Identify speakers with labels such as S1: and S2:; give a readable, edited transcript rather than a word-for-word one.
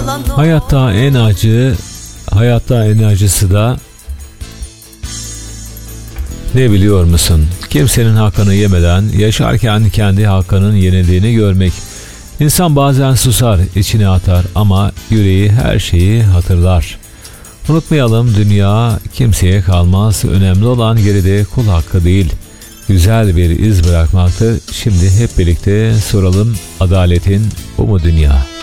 S1: Hayatta en acısı da ne biliyor musun? Kimsenin hakkını yemeden yaşarken kendi hakkının yenildiğini görmek. İnsan bazen susar, içine atar ama yüreği her şeyi hatırlar. Unutmayalım, dünya kimseye kalmaz. Önemli olan geride kul hakkı değil, güzel bir iz bırakmaktır. Şimdi hep birlikte soralım, adaletin bu mu dünya?